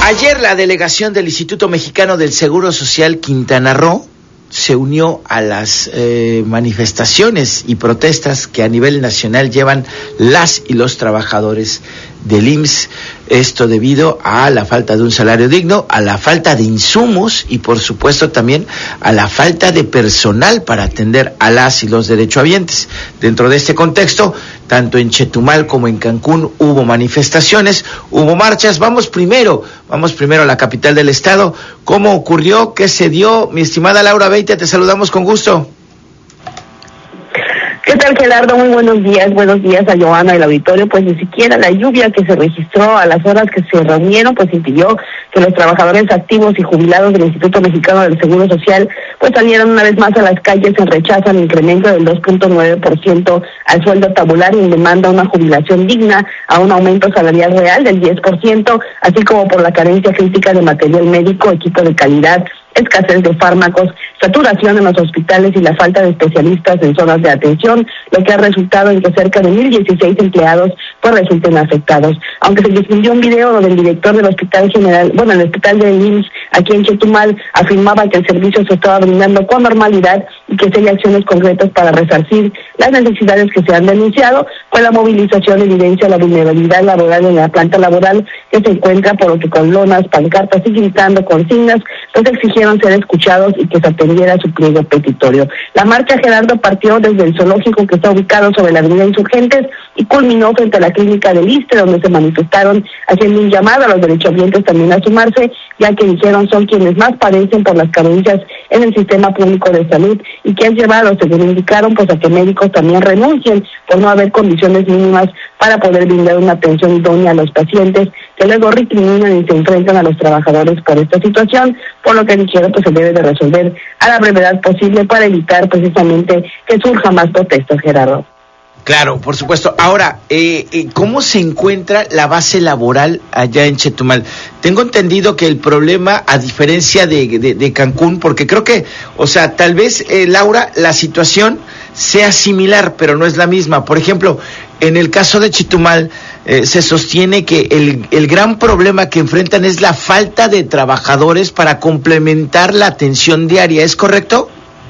Ayer la delegación del Instituto Mexicano del Seguro Social Quintana Roo se unió a las manifestaciones y protestas que a nivel nacional llevan las y los trabajadores del IMSS. Esto debido a la falta de un salario digno, a la falta de insumos y por supuesto también a la falta de personal para atender a las y los derechohabientes. Dentro de este contexto, tanto en Chetumal como en Cancún hubo manifestaciones, hubo marchas. Vamos primero a la capital del estado. ¿Cómo ocurrió? ¿Qué se dio? Mi estimada Laura Beitia, te saludamos con gusto. ¿Qué tal, Gerardo? Muy buenos días a Joana y el auditorio. Pues ni siquiera la lluvia que se registró a las horas que se reunieron, pues impidió que los trabajadores activos y jubilados del Instituto Mexicano del Seguro Social pues salieran una vez más a las calles en rechazo al incremento del 2.9% al sueldo tabular y en demanda a una jubilación digna, a un aumento salarial real del 10%, así como por la carencia crítica de material médico, equipo de calidad, escasez de fármacos, saturación en los hospitales y la falta de especialistas en zonas de atención, lo que ha resultado en que cerca de 1,016 empleados pues resulten afectados. Aunque se difundió un video donde el director del Hospital General, el Hospital del IMSS aquí en Chetumal afirmaba que el servicio se estaba brindando con normalidad y que se hay acciones concretas para resarcir las necesidades que se han denunciado, pues la movilización evidencia la vulnerabilidad laboral en la planta laboral que se encuentra, por lo que con lonas, pancartas y gritando consignas, pues exigieron ser escuchados y que se atendiera su pliego petitorio. La marcha, Gerardo, partió desde el zoológico que está ubicado sobre la avenida Insurgentes y culminó frente a la clínica del ISSSTE, donde se manifestaron haciendo un llamado a los derechohabientes también a sumarse, ya que dijeron son quienes más padecen por las carencias en el sistema público de salud y que han llevado, según indicaron, pues a que médicos también renuncien por no haber condiciones mínimas para poder brindar una atención idónea a los pacientes, que luego recriminan y se enfrentan a los trabajadores por esta situación, por lo que dijeron pues se debe de resolver a la brevedad posible para evitar precisamente que surja más protestas, Gerardo. Claro, por supuesto. Ahora, ¿cómo se encuentra la base laboral allá en Chetumal? Tengo entendido que el problema, a diferencia de Cancún, porque creo que, tal vez, Laura, la situación sea similar, pero no es la misma. Por ejemplo, en el caso de Chetumal, se sostiene que el gran problema que enfrentan es la falta de trabajadores para complementar la atención diaria, ¿es correcto?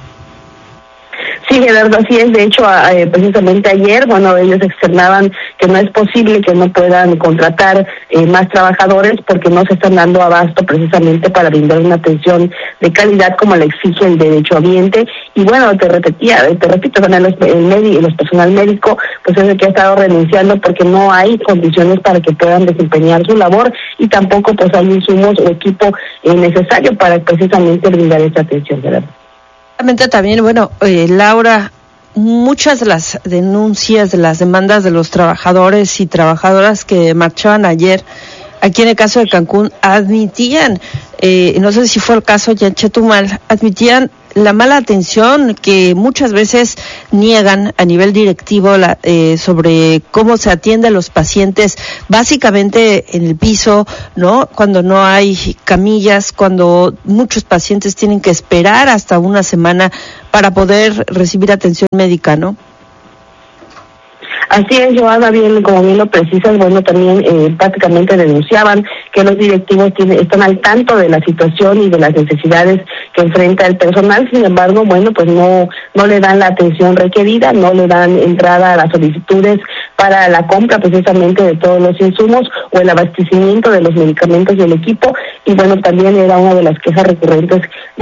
Sí, Gerardo, así es. De hecho, precisamente ayer, ellos externaban que no es posible que no puedan contratar más trabajadores porque no se están dando abasto precisamente para brindar una atención de calidad como le exige el derechohabiente. Y te repito, el personal médico, pues es el que ha estado renunciando porque no hay condiciones para que puedan desempeñar su labor y tampoco pues hay insumos o equipo necesario para precisamente brindar esa atención, Gerardo. También, Laura, muchas de las denuncias, de las demandas de los trabajadores y trabajadoras que marchaban ayer, aquí en el caso de Cancún, admitían, no sé si fue el caso ya en Chetumal, admitían la mala atención que muchas veces niegan a nivel directivo sobre cómo se atiende a los pacientes, básicamente en el piso, ¿no? Cuando no hay camillas, cuando muchos pacientes tienen que esperar hasta una semana para poder recibir atención médica, ¿no? Así es, Joana, como bien lo precisas, también prácticamente denunciaban que los directivos están al tanto de la situación y de las necesidades que enfrenta el personal. Sin embargo, pues no le dan la atención requerida, no le dan entrada a las solicitudes para la compra precisamente de todos los insumos o el abastecimiento de los medicamentos y el equipo. Y también era una de las quejas recurrentes